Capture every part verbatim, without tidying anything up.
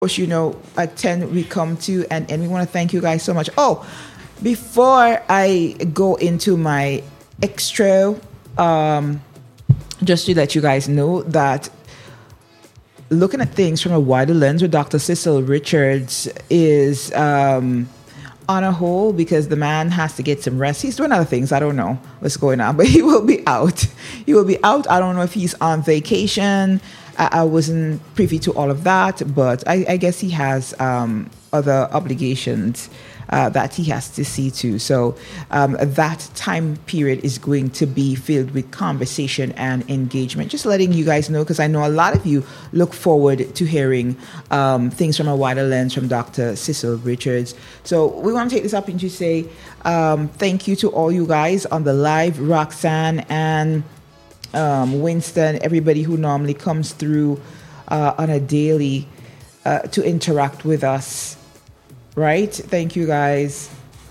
course, you know, at ten we come to and and we want to thank you guys so much. Oh, before I go into my extra, um, just to let you guys know that looking at things from a wider lens with Doctor Cecil Richards is um, on a whole, because the man has to get some rest. He's doing other things. I don't know what's going on, but he will be out. He will be out. I don't know if he's on vacation. I, I wasn't privy to all of that, but I, I guess he has um, other obligations uh, that he has to see to. So um, that time period is going to be filled with conversation and engagement. Just letting you guys know, because I know a lot of you look forward to hearing um, things from a wider lens from Doctor Cecil Richards. So we want to take this up and to say um, thank you to all you guys on the live, Roxanne and um, Winston, everybody who normally comes through uh, on a daily uh, to interact with us. Right? Thank you guys.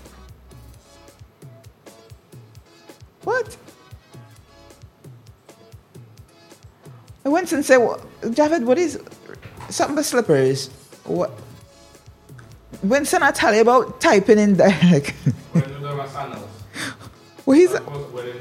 What? Winston said, Javed, what is something but slippers? What? Winston, I tell you about typing in there. What is it?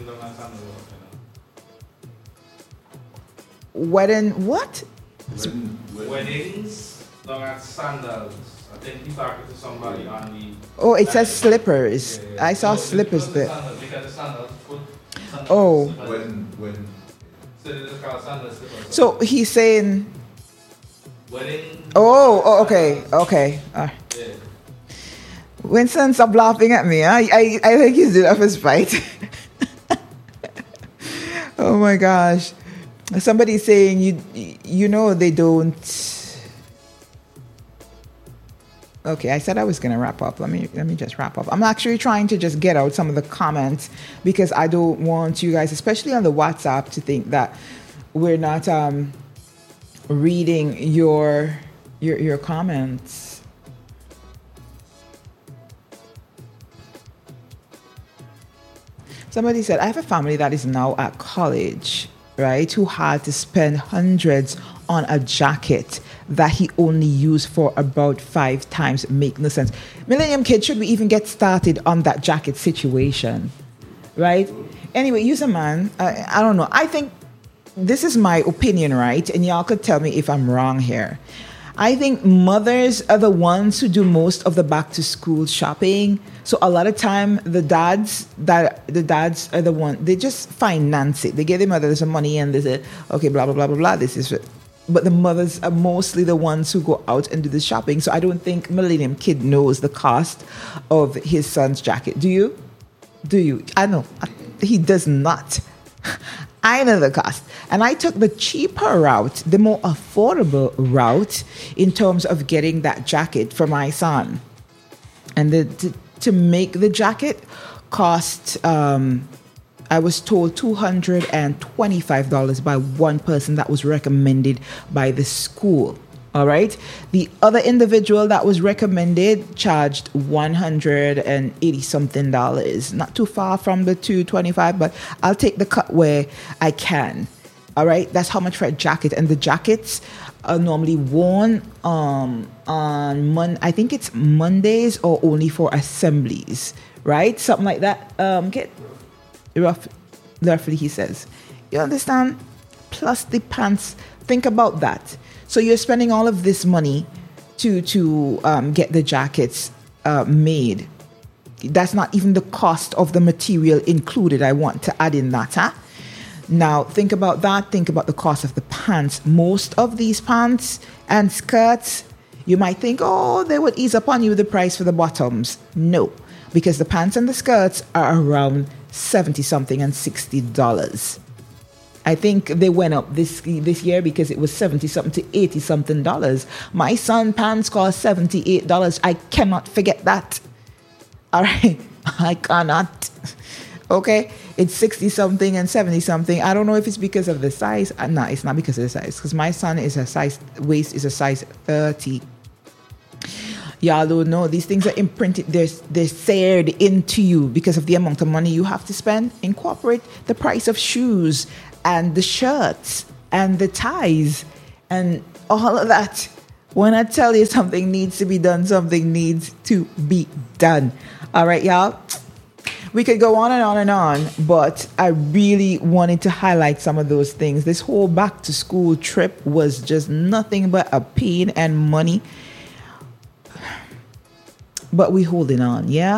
Wedding, what? Wedding, weddings, don't have sandals. I think he's talking to somebody on the. Oh, it says slippers. Yeah, yeah. I saw no, slippers there. Sandals, because the sandals, foot, sandals, oh. Wedding, wedding. So they just call sandals slippers. So he's saying. Wedding. Oh, oh okay, okay. Uh, yeah. Winston, stop laughing at me. I, I, I think he's doing it off his spite. Oh my gosh. Somebody's saying, you you know, they don't. Okay, I said I was going to wrap up. Let me let me just wrap up. I'm actually trying to just get out some of the comments because I don't want you guys, especially on the WhatsApp, to think that we're not um, reading your your your comments. Somebody said, I have a family that is now at college, right, who had to spend hundreds on a jacket that he only used for about five times. Make no sense. Millennium Kid, should we even get started on that jacket situation, right? Anyway, use a man. Uh, I don't know. I think this is my opinion, right? And y'all could tell me if I'm wrong here. I think mothers are the ones who do most of the back to school shopping. So a lot of time the dads that the dads are the one, they just finance it. They give their mothers some money and they say, okay, blah blah blah blah blah. This is it. But the mothers are mostly the ones who go out and do the shopping. So I don't think Millennium Kid knows the cost of his son's jacket. Do you? Do you? I know. He does not. I know the cost. And I took the cheaper route, the more affordable route in terms of getting that jacket for my son. And the, to, to make the jacket cost, um, I was told two hundred twenty-five dollars by one person that was recommended by the school. All right. The other individual that was recommended charged one hundred eighty something dollars. Not too far from the two twenty-five, but I'll take the cut where I can. All right. That's how much for a jacket. And the jackets are normally worn um, on Mon. I think it's Mondays or only for assemblies. Right. Something like that. Um, get rough, roughly, he says. You understand? Plus the pants. Think about that. So you're spending all of this money to to um, get the jackets uh, made. That's not even the cost of the material included. I want to add in that. Huh? Now, think about that. Think about the cost of the pants. Most of these pants and skirts, you might think, oh, they would ease upon you the price for the bottoms. No, because the pants and the skirts are around seventy something and sixty dollars. I think they went up this this year because it was seventy something to eighty something dollars. My son pants cost seventy-eight dollars. I cannot forget that. All right. I cannot. Okay. It's sixty something and seventy something. I don't know if it's because of the size. Uh, no, it's not because of the size. Because my son is a size, waist is a size thirty. Y'all don't know. These things are imprinted. They're, they're seared into you because of the amount of money you have to spend. Incorporate the price of shoes and the shirts and the ties and all of that When I tell you something needs to be done, something needs to be done. All right, y'all. We could go on and on and on, but I really wanted to highlight some of those things. This whole back to school trip was just nothing but a pain and money. But we holding on, yeah?